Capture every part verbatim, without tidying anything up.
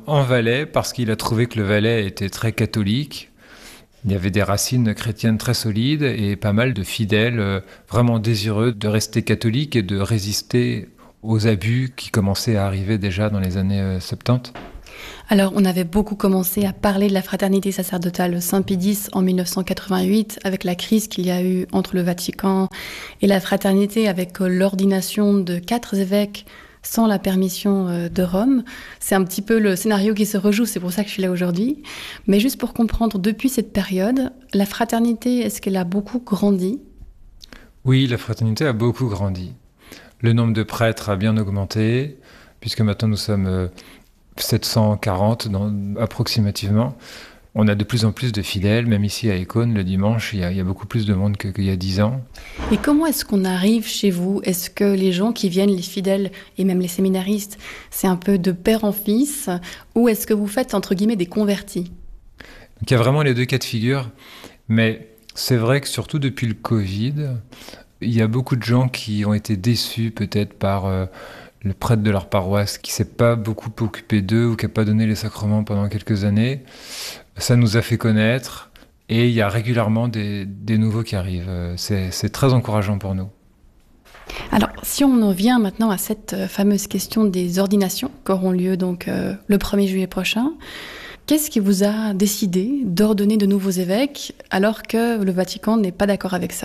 en Valais parce qu'il a trouvé que le Valais était très catholique. Il y avait des racines chrétiennes très solides et pas mal de fidèles euh, vraiment désireux de rester catholiques et de résister aux abus qui commençaient à arriver déjà dans les années euh, soixante-dix. Alors, on avait beaucoup commencé à parler de la fraternité sacerdotale Saint-Pédis en mille neuf cent quatre-vingt-huit, avec la crise qu'il y a eu entre le Vatican et la fraternité, avec l'ordination de quatre évêques sans la permission de Rome. C'est un petit peu le scénario qui se rejoue, c'est pour ça que je suis là aujourd'hui. Mais juste pour comprendre, depuis cette période, la fraternité, est-ce qu'elle a beaucoup grandi ? Oui, la fraternité a beaucoup grandi. Le nombre de prêtres a bien augmenté, puisque maintenant nous sommes sept cent quarante dans, approximativement. On a de plus en plus de fidèles, même ici à Écône, le dimanche, il y a, il y a beaucoup plus de monde que, qu'il y a dix ans. Et comment est-ce qu'on arrive chez vous ? Est-ce que les gens qui viennent, les fidèles et même les séminaristes, c'est un peu de père en fils ? Ou est-ce que vous faites, entre guillemets, des convertis ? Donc, il y a vraiment les deux cas de figure, mais c'est vrai que surtout depuis le Covid, il y a beaucoup de gens qui ont été déçus peut-être par euh, le prêtre de leur paroisse qui ne s'est pas beaucoup occupé d'eux ou qui n'a pas donné les sacrements pendant quelques années. Ça nous a fait connaître et il y a régulièrement des, des nouveaux qui arrivent. C'est, c'est très encourageant pour nous. Alors, si on en vient maintenant à cette fameuse question des ordinations qui auront lieu donc, euh, le premier juillet prochain, qu'est-ce qui vous a décidé d'ordonner de nouveaux évêques alors que le Vatican n'est pas d'accord avec ça ?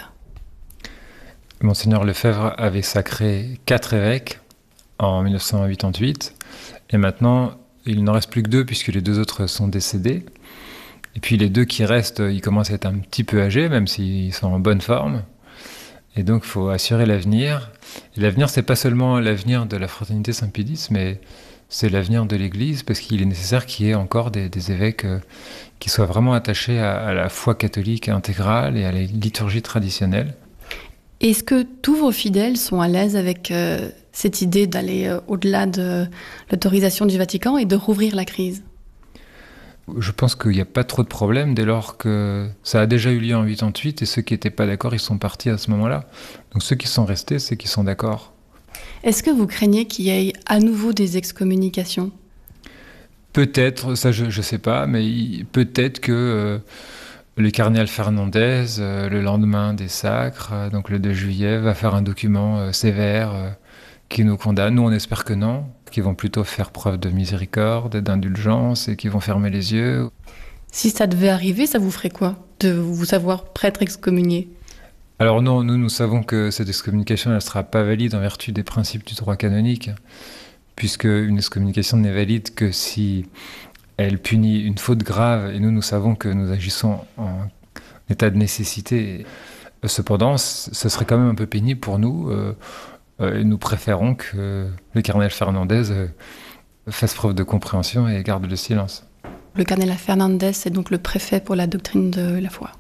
Monseigneur Lefebvre avait sacré quatre évêques en mille neuf cent quatre-vingt-huit et maintenant il n'en reste plus que deux puisque les deux autres sont décédés. Et puis les deux qui restent, ils commencent à être un petit peu âgés, même s'ils sont en bonne forme. Et donc il faut assurer l'avenir. Et l'avenir, c'est pas seulement l'avenir de la fraternité Saint-Pédis, mais c'est l'avenir de l'Église, parce qu'il est nécessaire qu'il y ait encore des, des évêques euh, qui soient vraiment attachés à, à la foi catholique intégrale et à la liturgie traditionnelle. Est-ce que tous vos fidèles sont à l'aise avec euh, cette idée d'aller euh, au-delà de l'autorisation du Vatican et de rouvrir la crise ? Je pense qu'il n'y a pas trop de problèmes dès lors que ça a déjà eu lieu en quatre-vingt-huit et ceux qui n'étaient pas d'accord, ils sont partis à ce moment-là. Donc ceux qui sont restés, c'est qu'ils sont d'accord. Est-ce que vous craignez qu'il y ait à nouveau des excommunications ? Peut-être, ça je ne sais pas, mais il, peut-être que euh, le cardinal Fernandez, euh, le lendemain des sacres, euh, donc le deux juillet, va faire un document euh, sévère euh, qui nous condamne. Nous, on espère que non, qu'ils vont plutôt faire preuve de miséricorde, d'indulgence et qu'ils vont fermer les yeux. Si ça devait arriver, ça vous ferait quoi de vous savoir prêtre excommunié ? Alors non, nous, nous savons que cette excommunication, elle ne sera pas valide en vertu des principes du droit canonique, puisque une excommunication n'est valide que si elle punit une faute grave, et nous, nous savons que nous agissons en état de nécessité. Cependant, ce serait quand même un peu pénible pour nous. Euh, euh, nous préférons que le cardinal Fernandez euh, fasse preuve de compréhension et garde le silence. Le cardinal Fernandez est donc le préfet pour la doctrine de la foi.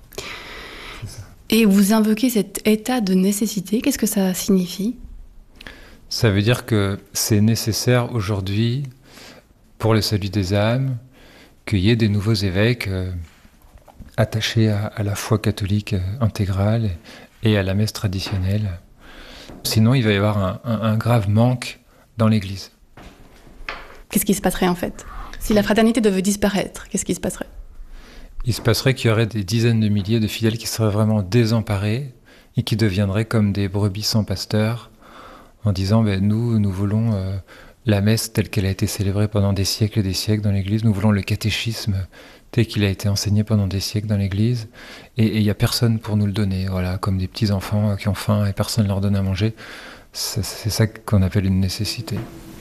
Et vous invoquez cet état de nécessité, qu'est-ce que ça signifie ? Ça veut dire que c'est nécessaire aujourd'hui, pour le salut des âmes, qu'il y ait des nouveaux évêques euh, attachés à, à la foi catholique euh, intégrale et à la messe traditionnelle. Sinon, il va y avoir un, un, un grave manque dans l'Église. Qu'est-ce qui se passerait en fait ? Si la fraternité devait disparaître, qu'est-ce qui se passerait ? Il se passerait qu'il y aurait des dizaines de milliers de fidèles qui seraient vraiment désemparés et qui deviendraient comme des brebis sans pasteur en disant ben, « nous, nous voulons euh, la messe telle qu'elle a été célébrée pendant des siècles et des siècles dans l'Église, nous voulons le catéchisme tel qu'il a été enseigné pendant des siècles dans l'Église et il n'y a personne pour nous le donner, voilà, comme des petits enfants qui ont faim et personne ne leur donne à manger. » C'est, c'est ça qu'on appelle une nécessité.